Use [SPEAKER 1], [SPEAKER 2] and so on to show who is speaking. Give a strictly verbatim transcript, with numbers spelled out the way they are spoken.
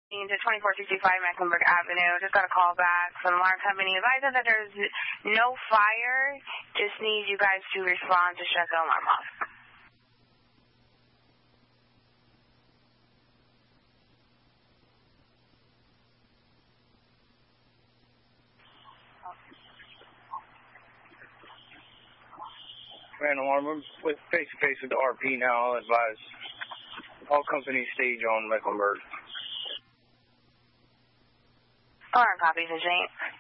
[SPEAKER 1] to twenty-four sixty-five Mecklenburg Avenue. Just got a call back from the alarm company advising that there's no fire. Just need you guys to respond to shut the alarm off.
[SPEAKER 2] Man, alarm. I'm with face-to-face with the R P now. I'll advise all companies stage on Mecklenburg.
[SPEAKER 1] Alarm copies, Agent.